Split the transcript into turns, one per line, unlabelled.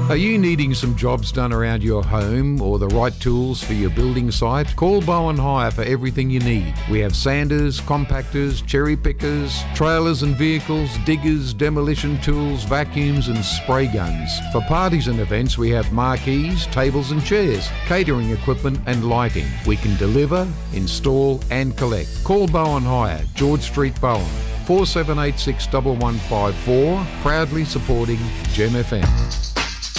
Are you needing some jobs done around your home or the right tools for your building site? Call Bowen Hire for everything you need. We have sanders, compactors, cherry pickers, trailers and vehicles, diggers, demolition tools, vacuums and spray guns. For parties and events, we have marquees, tables and chairs, catering equipment and lighting. We can deliver, install and collect. Call Bowen Hire, George Street, Bowen. 4786 1154, proudly supporting Gem FM.